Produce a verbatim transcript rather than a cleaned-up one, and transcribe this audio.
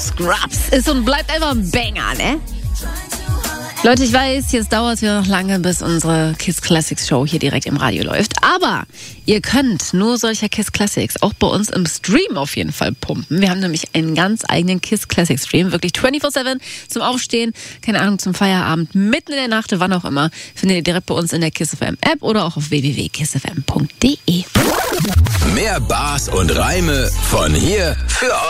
Scrubs ist und bleibt einfach ein Banger, ne? Leute, ich weiß, jetzt dauert es ja noch lange, bis unsere Kiss Classics Show hier direkt im Radio läuft. Aber ihr könnt nur solcher Kiss Classics auch bei uns im Stream auf jeden Fall pumpen. Wir haben nämlich einen ganz eigenen Kiss Classics Stream. Wirklich vierundzwanzig sieben zum Aufstehen, keine Ahnung, zum Feierabend, mitten in der Nacht, wann auch immer. Findet ihr direkt bei uns in der Kiss F M App oder auch auf w w w punkt kiss f m punkt d e. Mehr Bars und Reime von hier für euch.